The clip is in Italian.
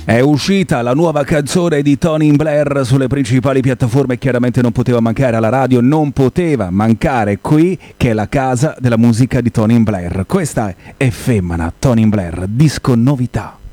È uscita la nuova canzone di Tony Blair sulle principali piattaforme, chiaramente non poteva mancare alla radio, non poteva mancare qui, che è la casa della musica di Tony Blair. Questa è Femmina, Tony Blair, disco novità.